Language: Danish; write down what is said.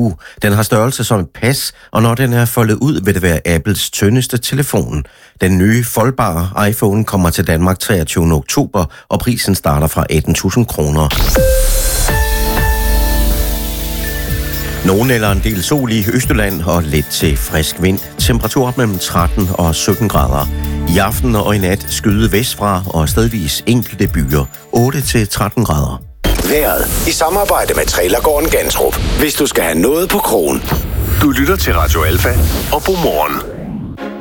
stue. Den har størrelse som et pas, og når den er foldet ud, vil det være Apples tyndeste telefon. Den nye foldbare iPhone kommer til Danmark 23. oktober, og prisen starter fra 18.000 kroner. Nogen eller en del sol i Østjylland og lidt til frisk vind. Temperatur mellem 13 og 17 grader. I aften og i nat skyde vestfra og stedvis enkelte byer. 8-13 grader. Vejret i samarbejde med Trailergården Gantrup. Hvis du skal have noget på krogen. Du lytter til Radio Alfa og Godmorgen.